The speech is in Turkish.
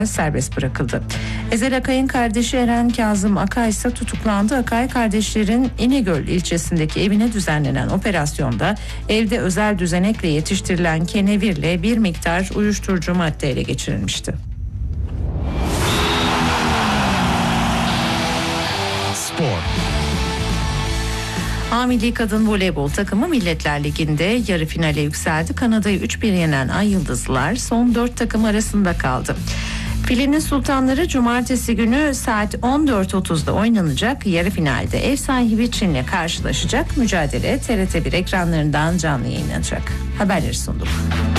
serbest bırakıldı. Ezel Akay'ın kardeşi Eren Kazım Akay ise tutuklandı. Akay kardeşlerin İnegöl ilçesindeki evine düzenlenen operasyonda evde özel düzenekle yetiştirilen kenevirle bir miktar uyuşturucu madde ele geçirilmişti. Spor. A Milli Kadın Voleybol takımı Milletler Ligi'nde yarı finale yükseldi. Kanada'yı 3-1 yenen Ay Yıldızlar son 4 takım arasında kaldı. Filenin Sultanları cumartesi günü saat 14.30'da oynanacak yarı finalde ev sahibi Çin'le karşılaşacak. Mücadele TRT1 ekranlarından canlı yayınlanacak. Haberleri sunduk.